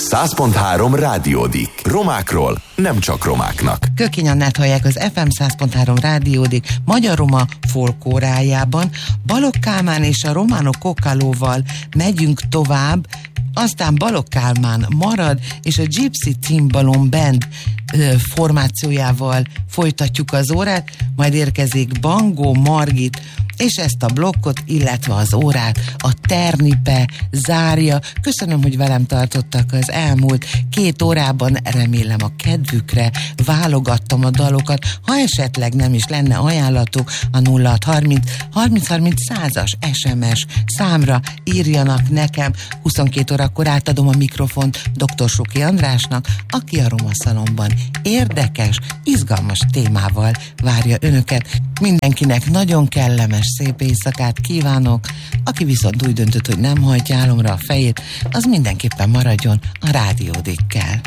100.3 Rádiódik. Romákról, nem csak romáknak. Kökény Annát hallják az FM 100.3 Rádiódik magyar-roma folkórájában. Balogh Kálmán és a Romano Cocalóval megyünk tovább, aztán Balogh Kálmán marad, és a Gypsy Timbalom Band formációjával folytatjuk az órát, majd érkezik Bangó Margit, és ezt a blokkot, illetve az órát a Ternipe zárja. Köszönöm, hogy velem tartottak az elmúlt 2 órában, remélem a kedvükre válogattam a dalokat. Ha esetleg nem is lenne ajánlatuk, a 0630 3030 100-as SMS számra írjanak nekem. 22 órakor átadom a mikrofont dr. Suki Andrásnak, aki a Roma Szalonban érdekes, izgalmas témával várja önöket. Mindenkinek nagyon kellemes, szép éjszakát kívánok. Aki viszont úgy döntött, hogy nem hajtja álomra a fejét, az mindenképpen maradjon a Rádiódikkel.